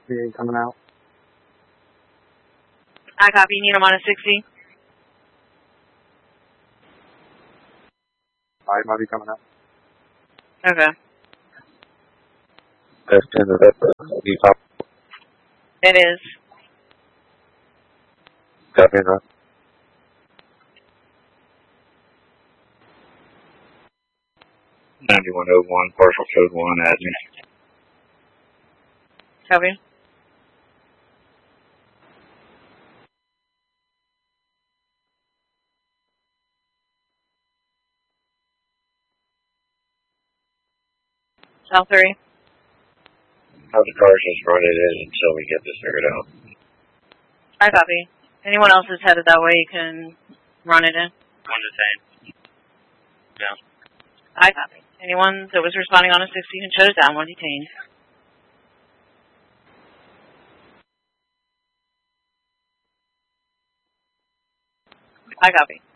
He ain't coming out. I copy. You need him on a 60. I might be coming out. Okay. It is. Copy that. 9101, partial code 1, admin. Copy. L3. How the cars just run it in until we get this figured out. I copy. Anyone else is headed that way, you can run it in. I'm detained. Yeah. I copy. Anyone that was responding on a 60, you can shut it down. One detained. I copy.